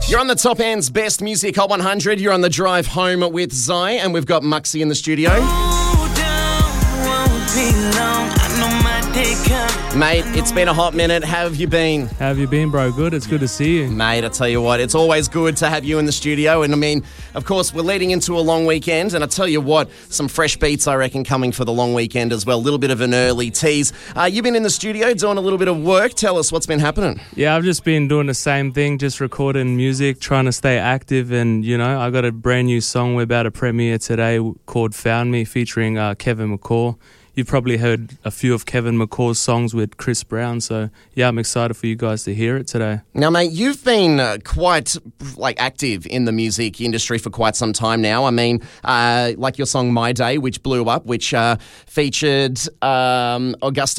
You're on the Top End's Best Music Hot 100. You're on the drive home with Zai, and we've got Muxy in the studio. Mate, it's been a hot minute. How have you been? How have you been, bro? Good. It's good to see you. Mate, I tell you what, it's always good to have you in the studio. And I mean, of course, we're leading into a long weekend. And I tell you what, some fresh beats, I reckon, coming for the long weekend as well. A little bit of an early tease. You've been in the studio doing a little bit of work. Tell us what's been happening. Yeah, I've just been doing the same thing, just recording music, trying to stay active. And, you know, I got a brand new song we're about to premiere today called Found Me, featuring Kevin McCall. You've probably heard a few of Kevin McCall's songs with Chris Brown, so yeah, I'm excited for you guys to hear it today. Now, mate, you've been quite active in the music industry for quite some time now. I mean, like your song My Day, which blew up, which featured August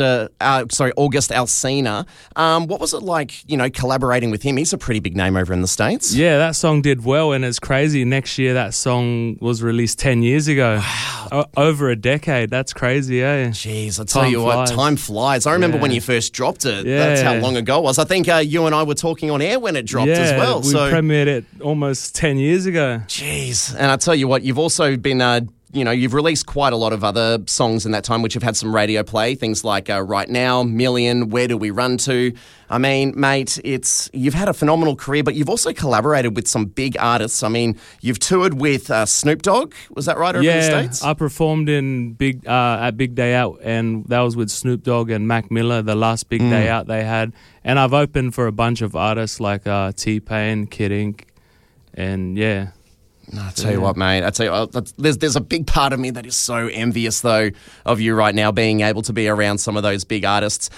Alsina. What was it like, you know, collaborating with him? He's a pretty big name over in the States. Yeah, that song did well, and it's crazy. Next year, that song was released 10 years ago. Wow. Over a decade. That's crazy, yeah. Jeez, I tell you what, time flies. I remember when you first dropped it. Yeah. That's how long ago it was. I think you and I were talking on air when it dropped as well. We premiered it almost 10 years ago. Jeez. And I tell you what, you've also been... you've released quite a lot of other songs in that time which have had some radio play, things like Right Now, Million, Where Do We Run To? I mean, mate, you've had a phenomenal career, but you've also collaborated with some big artists. I mean, you've toured with Snoop Dogg, was that right, over in the States? I performed at Big Day Out, and that was with Snoop Dogg and Mac Miller, the last Big Day Out they had. And I've opened for a bunch of artists like T-Pain, Kid Ink, and yeah. I tell you what, mate. There's a big part of me that is so envious, though, of you right now being able to be around some of those big artists.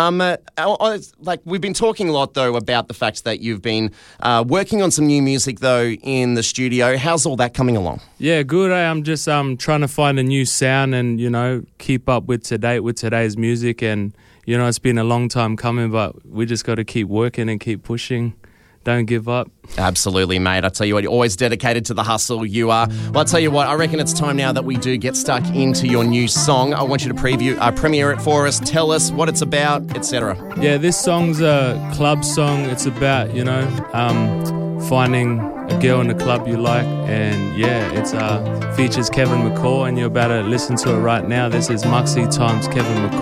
We've been talking a lot, though, about the fact that you've been working on some new music, though, in the studio. How's all that coming along? Yeah, good. I'm just trying to find a new sound and, you know, keep up with today's music. And, you know, it's been a long time coming, but we just got to keep working and keep pushing. Don't give up. Absolutely, mate. I tell you what, you're always dedicated to the hustle. You are. Well, I tell you what, I reckon it's time now that we do get stuck into your new song. I want you to premiere it for us. Tell us what it's about, etc. Yeah, this song's a club song. It's about, you know, finding a girl in the club you like. And yeah, it features Kevin McCall, and you're about to listen to it right now. This is Muxy times Kevin McCall.